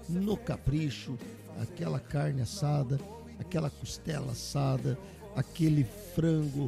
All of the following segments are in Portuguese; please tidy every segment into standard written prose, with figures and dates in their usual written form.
no capricho, aquela carne assada, aquela costela assada, aquele frango,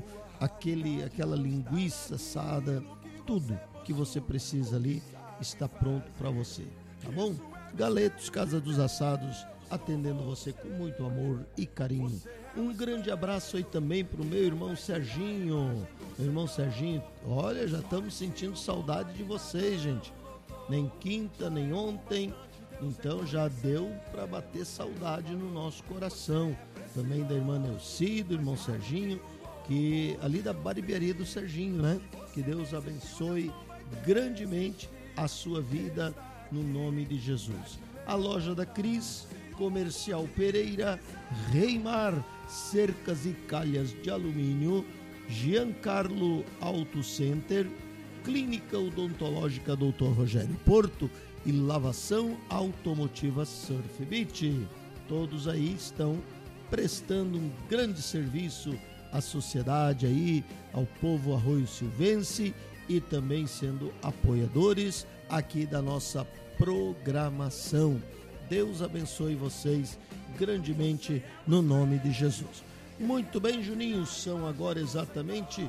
aquela linguiça assada, tudo que você precisa ali está pronto para você, tá bom? Galetos, Casa dos Assados, atendendo você com muito amor e carinho. Um grande abraço aí também pro meu irmão Serginho. Meu irmão Serginho, olha, já estamos sentindo saudade de vocês, gente. Nem quinta, nem ontem, então já deu para bater saudade no nosso coração. Também da irmã Neuci, do irmão Serginho, que ali da barbearia do Serginho, né? Que Deus abençoe grandemente a sua vida no nome de Jesus. A loja da Cris, Comercial Pereira, Reimar, cercas e calhas de alumínio, Giancarlo Auto Center, Clínica Odontológica Dr. Rogério Porto e Lavação Automotiva Surf Beach. Todos aí estão prestando um grande serviço à sociedade aí, ao povo Arroio Silvense e também sendo apoiadores aqui da nossa programação. Deus abençoe vocês grandemente no nome de Jesus. Muito bem, Juninho, são agora exatamente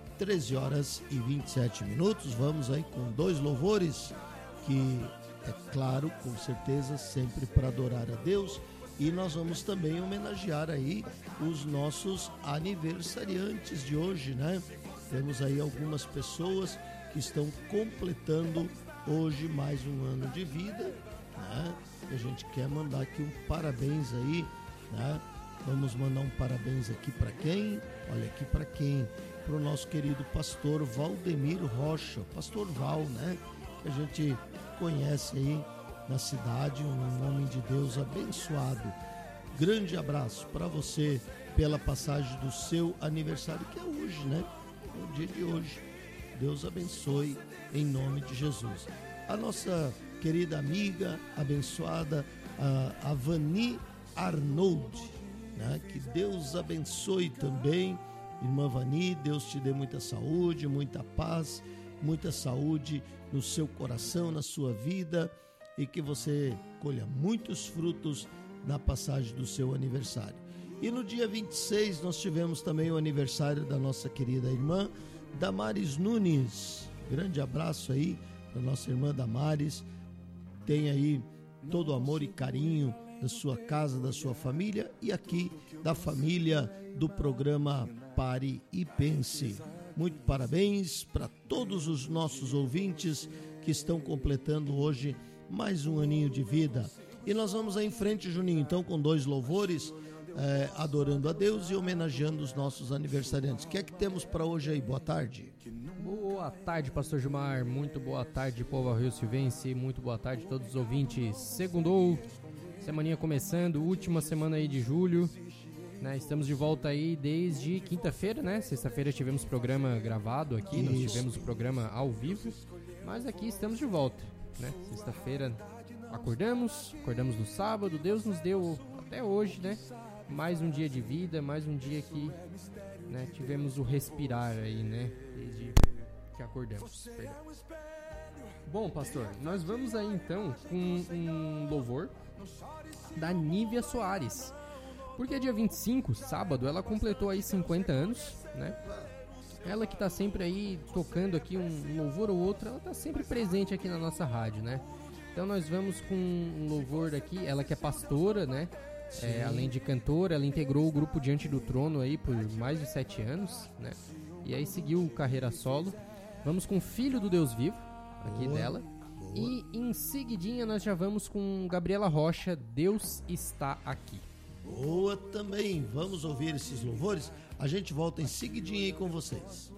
13 horas e 27 minutos. Vamos aí com 2 louvores que, é claro, com certeza, sempre para adorar a Deus. E nós vamos também homenagear aí os nossos aniversariantes de hoje, né? Temos aí algumas pessoas que estão completando hoje mais um ano de vida, né? A gente quer mandar aqui um parabéns aí, né? Vamos mandar um parabéns aqui para quem? Olha aqui para quem? Para o nosso querido pastor Valdemir Rocha, pastor Val, né? Que a gente conhece aí na cidade, um homem de Deus abençoado. Grande abraço para você pela passagem do seu aniversário, que é hoje, né? É o dia de hoje. Deus abençoe em nome de Jesus. A nossa querida amiga abençoada, a Vani Arnold, né? Que Deus abençoe também, irmã Vani. Deus te dê muita saúde, muita paz, muita saúde no seu coração, na sua vida, e que você colha muitos frutos na passagem do seu aniversário. E no dia 26 nós tivemos também o aniversário da nossa querida irmã Damares Nunes. Grande abraço aí para nossa irmã Damares. Tem aí todo o amor e carinho da sua casa, da sua família e aqui da família do programa Pare e Pense. Muito parabéns para todos os nossos ouvintes que estão completando hoje mais um aninho de vida. E nós vamos aí em frente, Juninho, então, com 2 louvores, adorando a Deus e homenageando os nossos aniversariantes. O que é que temos para hoje aí? Boa tarde. Boa tarde, pastor Gilmar. Muito boa tarde, povo Arroio Silvense. Muito boa tarde a todos os ouvintes. Segundou, semaninha começando, última semana aí de julho, né? Estamos de volta aí desde quinta-feira, né? Sexta-feira tivemos programa gravado aqui, nós tivemos o programa ao vivo, mas aqui estamos de volta, né? Sexta-feira acordamos no sábado, Deus nos deu até hoje, né? Mais um dia de vida, mais um dia que, né, tivemos o respirar aí, né? Desde que acordamos. Perdão. Bom, pastor, nós vamos aí então com um louvor da Nívia Soares. Porque dia 25, sábado, ela completou aí 50 anos, né? Ela que tá sempre aí tocando aqui um louvor ou outro, ela tá sempre presente aqui na nossa rádio, né? Então nós vamos com um louvor daqui, ela que é pastora, né? Além de cantora, ela integrou o grupo Diante do Trono aí por mais de 7 anos, né? E aí seguiu carreira solo. Vamos com Filho do Deus Vivo, aqui dela. E em seguidinha nós já vamos com Gabriela Rocha, Deus Está Aqui. Boa também, vamos ouvir esses louvores. A gente volta em seguidinha aí com vocês.